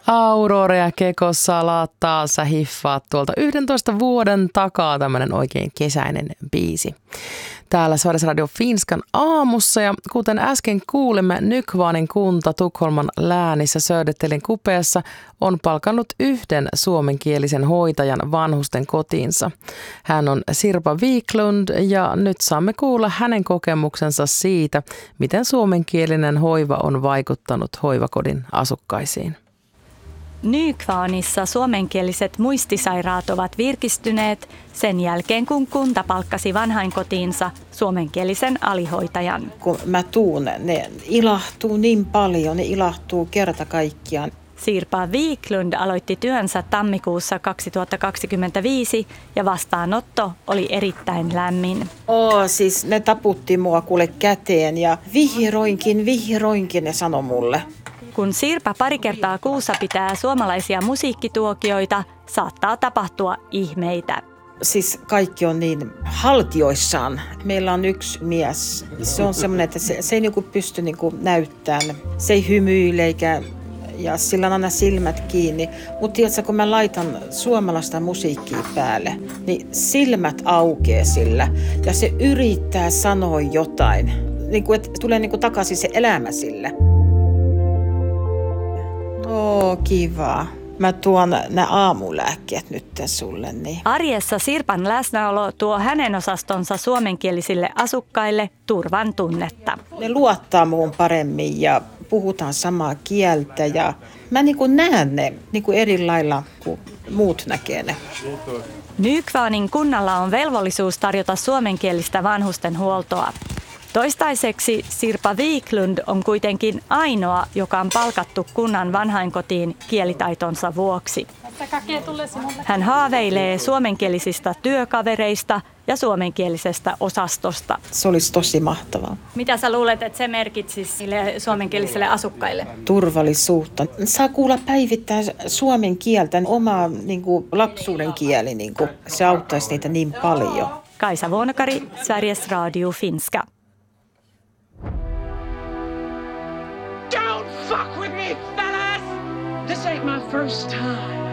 Aurora ja Keko salattaa, sä hiffaat tuolta 11 vuoden takaa tämmönen oikein kesäinen biisi. Täällä Sveriges Radio Finskan aamussa ja kuten äsken kuulimme, Nykvarnin kunta Tukholman läänissä Södertäljen kupeessa on palkannut yhden suomenkielisen hoitajan vanhusten kotiinsa. Hän on Sirpa Wiklund ja nyt saamme kuulla hänen kokemuksensa siitä, miten suomenkielinen hoiva on vaikuttanut hoivakodin asukkaisiin. Nykvarnissa suomenkieliset muistisairaat ovat virkistyneet sen jälkeen, kun kunta palkkasi vanhainkotiinsa suomenkielisen alihoitajan. Kun mä tuun, ne ilahtuu niin paljon, ne ilahtuu kerta kaikkiaan. Sirpa Wiklund aloitti työnsä tammikuussa 2025 ja vastaanotto oli erittäin lämmin. Siis ne taputti mua kuule käteen ja vihroinkin ne sanoi mulle. Kun Sirpa pari kertaa kuussa pitää suomalaisia musiikkituokioita, saattaa tapahtua ihmeitä. Siis kaikki on niin haltioissaan. Meillä on yksi mies. Se on semmoinen, että se ei pysty näyttämään. Se ei hymyile ja sillä on aina silmät kiinni. Mutta tiedätkö, kun mä laitan suomalaista musiikkia päälle, niin silmät aukeaa sillä. Ja se yrittää sanoa jotain. Että tulee takaisin se elämä sille. Kiva. Mä tuon nämä aamulääkkeet nyt sulle. Niin. Arjessa Sirpan läsnäolo tuo hänen osastonsa suomenkielisille asukkaille turvan tunnetta. Ne luottaa muun paremmin ja puhutaan samaa kieltä ja mä näen ne eri lailla kuin muut näkee ne. Nykvarnin kunnalla on velvollisuus tarjota suomenkielistä vanhustenhuoltoa. Toistaiseksi Sirpa Wiklund on kuitenkin ainoa, joka on palkattu kunnan vanhainkotiin kielitaitonsa vuoksi. Hän haaveilee suomenkielisistä työkavereista ja suomenkielisestä osastosta. Se olisi tosi mahtavaa. Mitä sä luulet, että se merkitsisi sille suomenkielisille asukkaille? Turvallisuutta. Saa kuulla päivittäin suomen kieltä, oma lapsuuden kieli. Se auttaisi niitä niin paljon. Kaisa Vuonokari, Sveriges Radio Finska. Don't fuck with me, fellas! This ain't my first time.